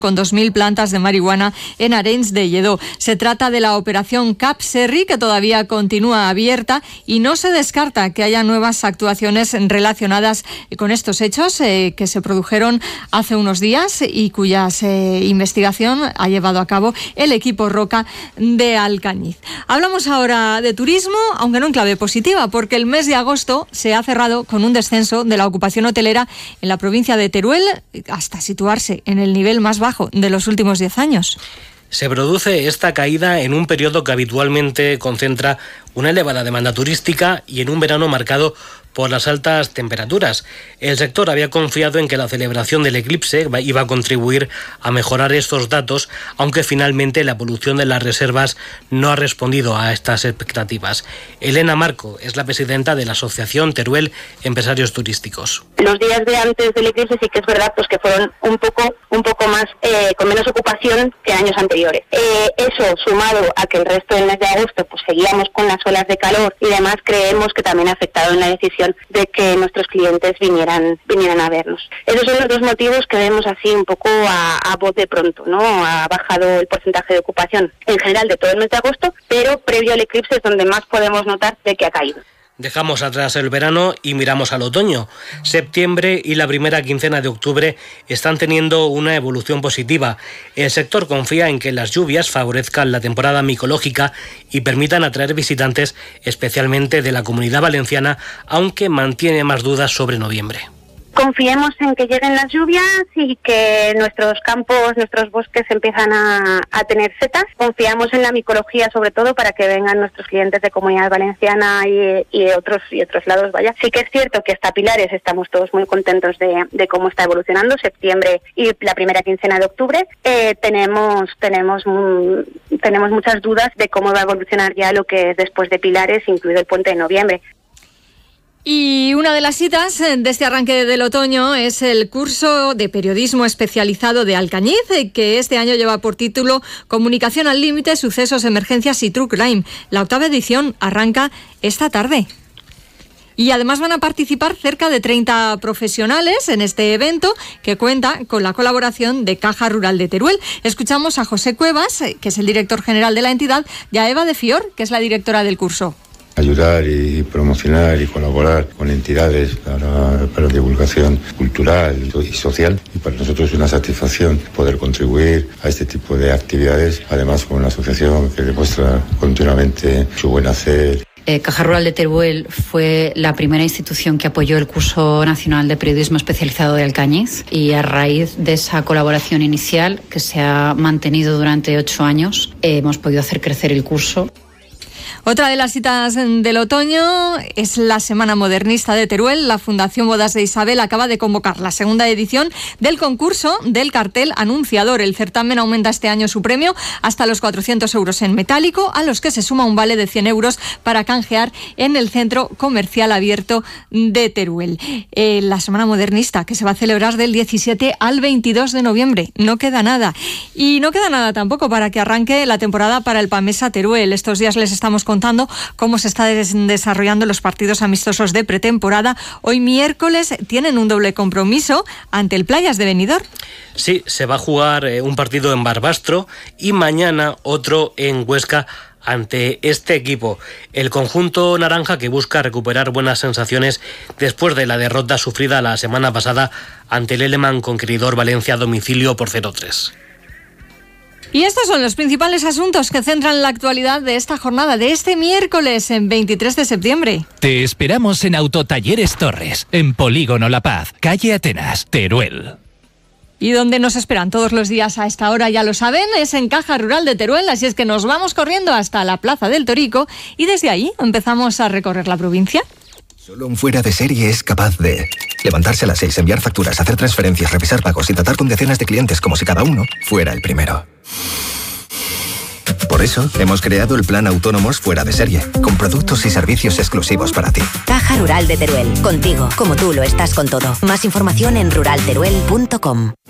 con 2.000 plantas de marihuana en Arenys de Lledó. Se trata de la operación Cap Serri, que todavía continúa abierta y no se descarta que haya nuevas actuaciones relacionadas con estos hechos que se produjeron hace unos días y cuya investigación ha llevado a cabo el equipo Roca de Alcañiz. Hablamos ahora de turismo, aunque no en clave positiva, porque el mes de agosto se ha cerrado con un descenso de la ocupación hotelera en la provincia de Teruel hasta situarse en el nivel más bajo de los últimos 10 años. Se produce esta caída en un periodo que habitualmente concentra una elevada demanda turística y en un verano marcado por las altas temperaturas. El sector había confiado en que la celebración del eclipse iba a contribuir a mejorar estos datos, aunque finalmente la evolución de las reservas no ha respondido a estas expectativas. Elena Marco es la presidenta de la Asociación Teruel Empresarios Turísticos. Los días de antes del eclipse sí que es verdad pues que fueron un poco más con menos ocupación que años anteriores. Eso sumado a que el resto del mes de agosto pues seguíamos con las olas de calor y demás, creemos que también ha afectado en la decisión de que nuestros clientes vinieran a vernos. Esos son los dos motivos que vemos así un poco a bote pronto, ¿no? Ha bajado el porcentaje de ocupación en general de todo el mes de agosto, pero previo al eclipse es donde más podemos notar de que ha caído. Dejamos atrás el verano y miramos al otoño. Septiembre y la primera quincena de octubre están teniendo una evolución positiva. El sector confía en que las lluvias favorezcan la temporada micológica y permitan atraer visitantes, especialmente de la Comunidad Valenciana, aunque mantiene más dudas sobre noviembre. Confiemos en que lleguen las lluvias y que nuestros campos, nuestros bosques empiezan a tener setas. Confiamos en la micología sobre todo para que vengan nuestros clientes de Comunidad Valenciana y otros lados. Vaya, sí que es cierto que hasta Pilares estamos todos muy contentos de cómo está evolucionando septiembre y la primera quincena de octubre. Tenemos muchas dudas de cómo va a evolucionar ya lo que es después de Pilares, incluido el puente de noviembre. Y una de las citas de este arranque del otoño es el curso de periodismo especializado de Alcañiz, que este año lleva por título Comunicación al límite, sucesos, emergencias y true crime. La 8ª edición arranca esta tarde. Y además van a participar cerca de 30 profesionales en este evento que cuenta con la colaboración de Caja Rural de Teruel. Escuchamos a José Cuevas, que es el director general de la entidad, y a Eva de Fior, que es la directora del curso. Ayudar y promocionar y colaborar con entidades para divulgación cultural y social, y para nosotros es una satisfacción poder contribuir a este tipo de actividades, además con una asociación que demuestra continuamente su buen hacer. Caja Rural de Teruel fue la primera institución que apoyó el curso nacional de periodismo especializado de Alcañiz, y a raíz de esa colaboración inicial, que se ha mantenido durante 8 años, hemos podido hacer crecer el curso. Otra de las citas del otoño es la Semana Modernista de Teruel. La Fundación Bodas de Isabel acaba de convocar la 2ª edición del concurso del cartel anunciador. El certamen aumenta este año su premio hasta los 400 euros en metálico, a los que se suma un vale de 100 euros para canjear en el Centro Comercial Abierto de Teruel. La Semana Modernista, que se va a celebrar del 17 al 22 de noviembre. No queda nada. Y no queda nada tampoco para que arranque la temporada para el Pamesa Teruel. Estos días les estamos contando cómo se están desarrollando los partidos amistosos de pretemporada. Hoy miércoles tienen un doble compromiso ante el Playas de Benidorm. Sí, se va a jugar un partido en Barbastro y mañana otro en Huesca ante este equipo. El conjunto naranja, que busca recuperar buenas sensaciones después de la derrota sufrida la semana pasada ante el Eleman Conqueridor Valencia a domicilio por 0-3. Y estos son los principales asuntos que centran la actualidad de esta jornada, de este miércoles, en 23 de septiembre. Te esperamos en Autotalleres Torres, en Polígono La Paz, calle Atenas, Teruel. Y donde nos esperan todos los días a esta hora, ya lo saben, es en Caja Rural de Teruel, así es que nos vamos corriendo hasta la Plaza del Torico y desde ahí empezamos a recorrer la provincia. Solo un fuera de serie es capaz de levantarse a las 6, enviar facturas, hacer transferencias, revisar pagos y tratar con decenas de clientes como si cada uno fuera el primero. Por eso, hemos creado el plan Autónomos Fuera de Serie, con productos y servicios exclusivos para ti. Caja Rural de Teruel, contigo, como tú lo estás con todo. Más información en ruralteruel.com.